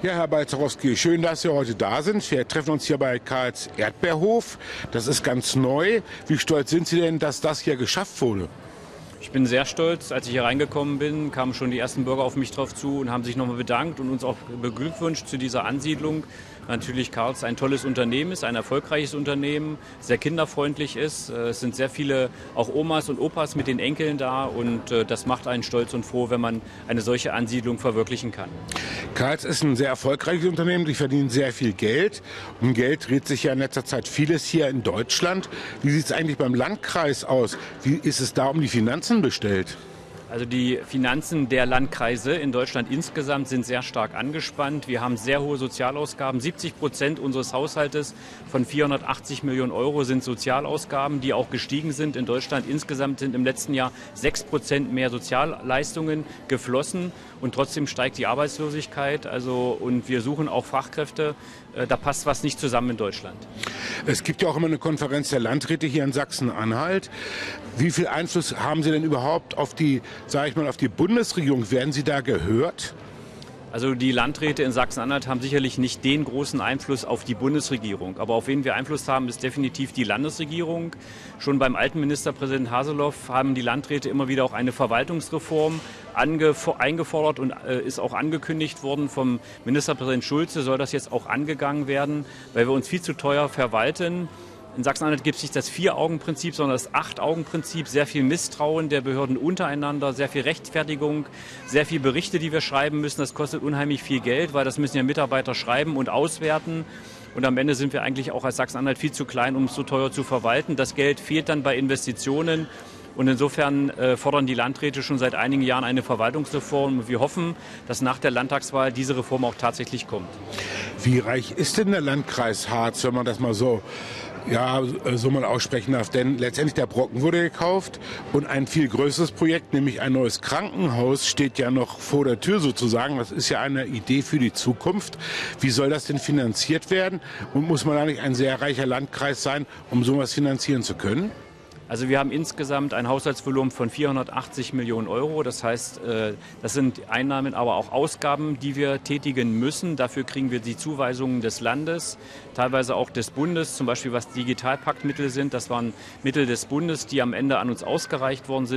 Ja, Herr Balzerowski, schön, dass Sie heute da sind. Wir treffen uns hier bei Karls Erdbeerhof. Das ist ganz neu. Wie stolz sind Sie denn, dass das hier geschafft wurde? Ich bin sehr stolz. Als ich hier reingekommen bin, kamen schon die ersten Bürger auf mich drauf zu und haben sich nochmal bedankt und uns auch beglückwünscht zu dieser Ansiedlung. Natürlich Karls ein tolles Unternehmen ist, ein erfolgreiches Unternehmen, sehr kinderfreundlich ist. Es sind sehr viele auch Omas und Opas mit den Enkeln da und das macht einen stolz und froh, wenn man eine solche Ansiedlung verwirklichen kann. Karls ist ein sehr erfolgreiches Unternehmen. Die verdienen sehr viel Geld. Um Geld dreht sich ja in letzter Zeit vieles hier in Deutschland. Wie sieht es eigentlich beim Landkreis aus? Wie ist es da um die Finanzen bestellt? Also die Finanzen der Landkreise in Deutschland insgesamt sind sehr stark angespannt. Wir haben sehr hohe Sozialausgaben. 70% unseres Haushaltes von 480 Millionen Euro sind Sozialausgaben, die auch gestiegen sind. In Deutschland insgesamt sind im letzten Jahr 6% mehr Sozialleistungen geflossen. Und trotzdem steigt die Arbeitslosigkeit. Und wir suchen auch Fachkräfte. Da passt was nicht zusammen in Deutschland. Es gibt ja auch immer eine Konferenz der Landräte hier in Sachsen-Anhalt. Wie viel Einfluss haben Sie denn überhaupt auf die, sage ich mal, auf die Bundesregierung? Werden Sie da gehört? Also die Landräte in Sachsen-Anhalt haben sicherlich nicht den großen Einfluss auf die Bundesregierung. Aber auf wen wir Einfluss haben, ist definitiv die Landesregierung. Schon beim alten Ministerpräsidenten Haseloff haben die Landräte immer wieder auch eine Verwaltungsreform eingefordert und ist auch angekündigt worden vom Ministerpräsident Schulze, soll das jetzt auch angegangen werden, weil wir uns viel zu teuer verwalten. In Sachsen-Anhalt gibt es nicht das Vier-Augen-Prinzip, sondern das Acht-Augen-Prinzip. Sehr viel Misstrauen der Behörden untereinander, sehr viel Rechtfertigung, sehr viel Berichte, die wir schreiben müssen. Das kostet unheimlich viel Geld, weil das müssen ja Mitarbeiter schreiben und auswerten. Und am Ende sind wir eigentlich auch als Sachsen-Anhalt viel zu klein, um es so teuer zu verwalten. Das Geld fehlt dann bei Investitionen. Und insofern fordern die Landräte schon seit einigen Jahren eine Verwaltungsreform. Und wir hoffen, dass nach der Landtagswahl diese Reform auch tatsächlich kommt. Wie reich ist denn der Landkreis Harz, wenn man das mal so mal aussprechen darf? Denn letztendlich der Brocken wurde gekauft und ein viel größeres Projekt, nämlich ein neues Krankenhaus, steht ja noch vor der Tür sozusagen. Das ist ja eine Idee für die Zukunft. Wie soll das denn finanziert werden? Und muss man da nicht ein sehr reicher Landkreis sein, um sowas finanzieren zu können? Also wir haben insgesamt ein Haushaltsvolumen von 480 Millionen Euro. Das heißt, das sind Einnahmen, aber auch Ausgaben, die wir tätigen müssen. Dafür kriegen wir die Zuweisungen des Landes, teilweise auch des Bundes, zum Beispiel was Digitalpaktmittel sind. Das waren Mittel des Bundes, die am Ende an uns ausgereicht worden sind.